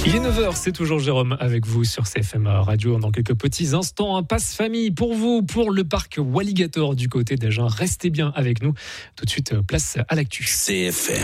Il est 9h, c'est toujours Jérôme avec vous sur CFM Radio. Dans quelques petits instants, un passe-famille pour vous, pour le parc Walligator du côté d'Agen. Restez bien avec nous. Tout de suite, place à l'actu. CFM.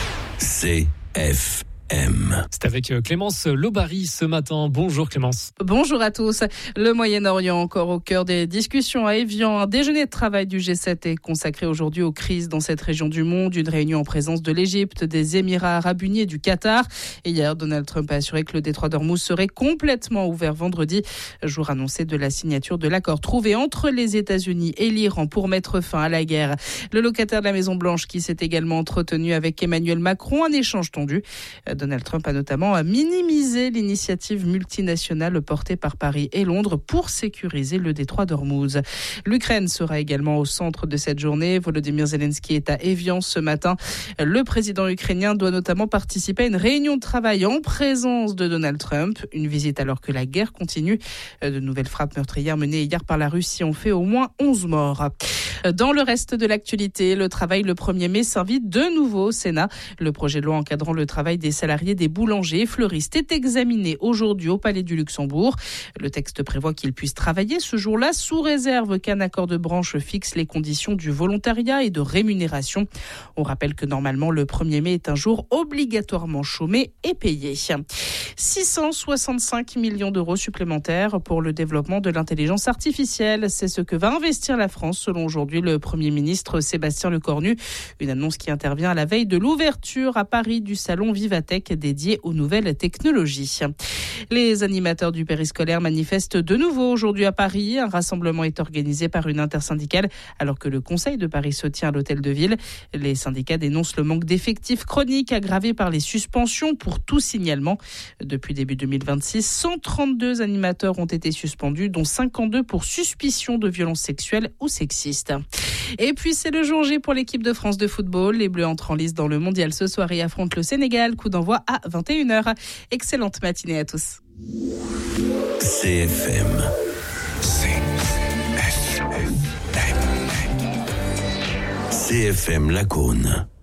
C'est avec Clémence Lobary ce matin. Bonjour Clémence. Bonjour à tous. Le Moyen-Orient encore au cœur des discussions à Évian. Un déjeuner de travail du G7 est consacré aujourd'hui aux crises dans cette région du monde. Une réunion en présence de l'Égypte, des Émirats arabes unis et du Qatar. Et hier, Donald Trump a assuré que le détroit d'Ormuz serait complètement ouvert vendredi, jour annoncé de la signature de l'accord trouvé entre les États-Unis et l'Iran pour mettre fin à la guerre. Le locataire de la Maison-Blanche qui s'est également entretenu avec Emmanuel Macron, un échange tendu. Donald Trump a notamment minimisé l'initiative multinationale portée par Paris et Londres pour sécuriser le détroit d'Ormuz. L'Ukraine sera également au centre de cette journée. Volodymyr Zelensky est à Évian ce matin. Le président ukrainien doit notamment participer à une réunion de travail en présence de Donald Trump. Une visite alors que la guerre continue. De nouvelles frappes meurtrières menées hier par la Russie ont fait au moins 11 morts. Dans le reste de l'actualité, le travail le 1er mai s'invite de nouveau au Sénat. Le projet de loi encadrant le travail des salariés des boulangers et fleuristes est examiné aujourd'hui au Palais du Luxembourg. Le texte prévoit qu'ils puissent travailler ce jour-là sous réserve qu'un accord de branche fixe les conditions du volontariat et de rémunération. On rappelle que normalement le 1er mai est un jour obligatoirement chômé et payé. 665 millions d'euros supplémentaires pour le développement de l'intelligence artificielle. C'est ce que va investir la France selon aujourd'hui le Premier ministre Sébastien Lecornu. Une annonce qui intervient à la veille de l'ouverture à Paris du salon Vivatech dédié aux nouvelles technologies. Les animateurs du périscolaire manifestent de nouveau aujourd'hui à Paris. Un rassemblement est organisé par une intersyndicale alors que le Conseil de Paris se tient à l'Hôtel de Ville. Les syndicats dénoncent le manque d'effectifs chroniques aggravé par les suspensions pour tout signalement. Depuis début 2026, 132 animateurs ont été suspendus, dont 52 pour suspicion de violences sexuelles ou sexistes. Et puis c'est le jour J pour l'équipe de France de football. Les Bleus entrent en lice dans le mondial ce soir et affrontent le Sénégal. Coup d'envoi à 21h. Excellente matinée à tous. CFM. CFM Lacaune.